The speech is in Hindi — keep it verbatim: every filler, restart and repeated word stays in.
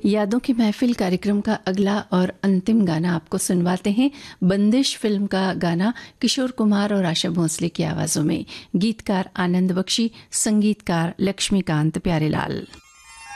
यादों की महफिल कार्यक्रम का अगला और अंतिम गाना आपको सुनवाते हैं। बंदिश फिल्म का गाना किशोर कुमार और आशा भोसले की आवाजों में। गीतकार आनंद बख्शी, संगीतकार लक्ष्मीकांत प्यारेलाल।